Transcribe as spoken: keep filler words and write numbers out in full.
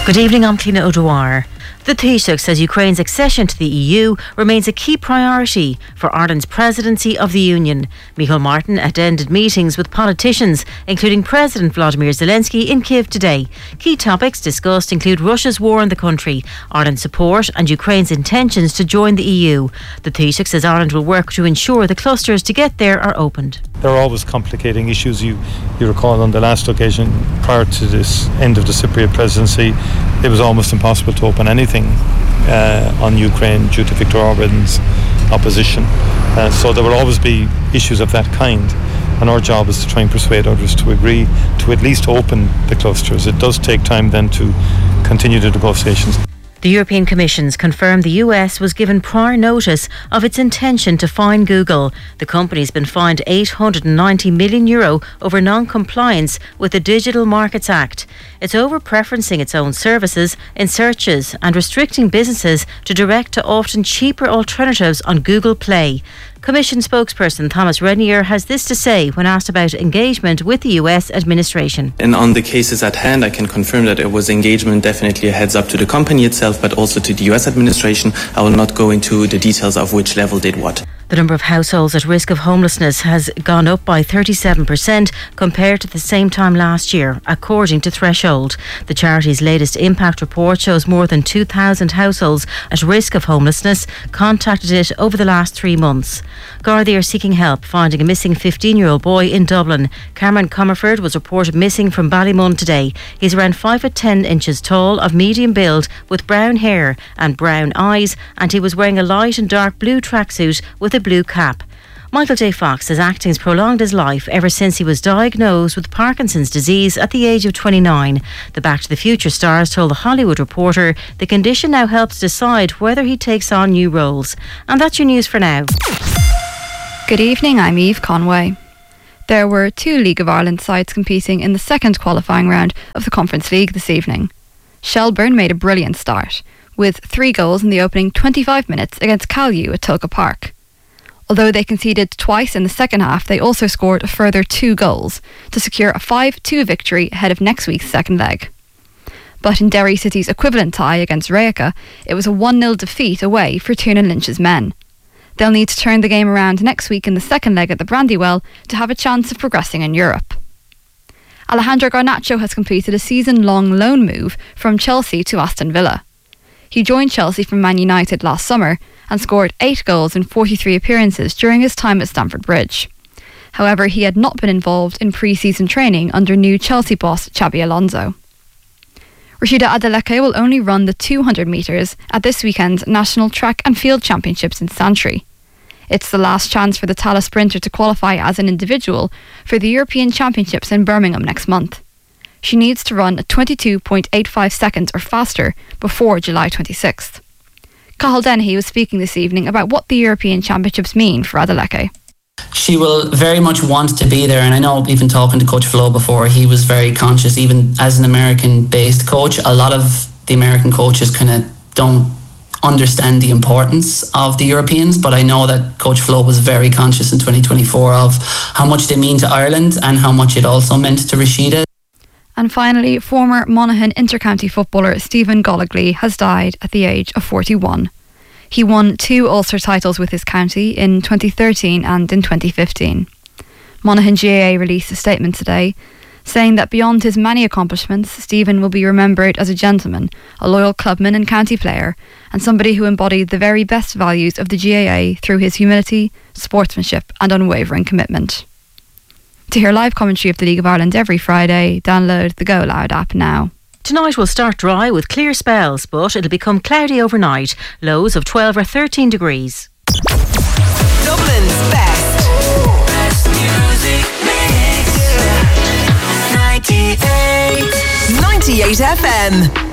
Good evening, I'm Cliona O'Dwyer. The Taoiseach says Ukraine's accession to the E U remains a key priority for Ireland's presidency of the Union. Micheál Martin attended meetings with politicians, including President Volodymyr Zelensky, in Kyiv today. Key topics discussed include Russia's war in the country, Ireland's support and Ukraine's intentions to join the E U. The Taoiseach says Ireland will work to ensure the clusters to get there are opened. There are always complicating issues. You, you recall on the last occasion, prior to this end of the Cypriot presidency, it was almost impossible to open anything uh, on Ukraine due to Viktor Orban's opposition. Uh, so there will always be issues of that kind, and our job is to try and persuade others to agree to at least open the clusters. It does take time then to continue the negotiations. The European Commission's confirmed the U S was given prior notice of its intention to fine Google. The company's been fined eight hundred ninety million euro over non-compliance with the Digital Markets Act. It's over preferencing its own services in searches and restricting businesses to direct to often cheaper alternatives on Google Play. Commission spokesperson Thomas Renier has this to say when asked about engagement with the U S administration. And on the cases at hand, I can confirm that it was engagement, definitely a heads up to the company itself, but also to the U S administration. I will not go into the details of which level did what. The number of households at risk of homelessness has gone up by thirty-seven percent compared to the same time last year, according to Threshold. The charity's latest impact report shows more than two thousand households at risk of homelessness contacted it over the last three months. Gardaí are seeking help finding a missing fifteen-year-old boy in Dublin. Cameron Comerford was reported missing from Ballymun today. He's around five foot ten inches tall, of medium build, with brown hair and brown eyes, and he was wearing a light and dark blue tracksuit with a blue cap. Michael J. Fox says acting has prolonged his life ever since he was diagnosed with Parkinson's disease at the age of twenty-nine. The Back to the Future stars told The Hollywood Reporter the condition now helps decide whether he takes on new roles. And that's your news for now. Good evening, I'm Eve Conway. There were two League of Ireland sides competing in the second qualifying round of the Conference League this evening. Shelbourne made a brilliant start, with three goals in the opening twenty-five minutes against Calyu at Tulka Park. Although they conceded twice in the second half, they also scored a further two goals to secure a five two victory ahead of next week's second leg. But in Derry City's equivalent tie against Rijeka, it was a one nil defeat away for Tiernan Lynch's men. They'll need to turn the game around next week in the second leg at the Brandywell to have a chance of progressing in Europe. Alejandro Garnacho has completed a season-long loan move from Chelsea to Aston Villa. He joined Chelsea from Man United last summer and scored eight goals in forty-three appearances during his time at Stamford Bridge. However, he had not been involved in pre-season training under new Chelsea boss Xabi Alonso. Rashida Adeleke will only run the two hundred metres at this weekend's National Track and Field Championships in Santry. It's the last chance for the Tallaght sprinter to qualify as an individual for the European Championships in Birmingham next month. She needs to run at twenty-two point eight five seconds or faster before July twenty-sixth. Cathal Dennehy was speaking this evening about what the European Championships mean for Adeleke. She will very much want to be there, and I know even talking to Coach Flo before, he was very conscious, even as an American-based coach, a lot of the American coaches kind of don't understand the importance of the Europeans, but I know that Coach Flo was very conscious in twenty twenty-four of how much they mean to Ireland and how much it also meant to Rashida. And finally, former Monaghan intercounty footballer Stephen Goligly has died at the age of forty-one. He won two Ulster titles with his county in twenty thirteen and in twenty fifteen. Monaghan G A A released a statement today saying that beyond his many accomplishments, Stephen will be remembered as a gentleman, a loyal clubman and county player, and somebody who embodied the very best values of the G A A through his humility, sportsmanship and unwavering commitment. To hear live commentary of the League of Ireland every Friday, download the Go Loud app now. Tonight will start dry with clear spells, but it'll become cloudy overnight. Lows of twelve or thirteen degrees. Dublin's best. Best music mix. ninety-eight. ninety-eight F M.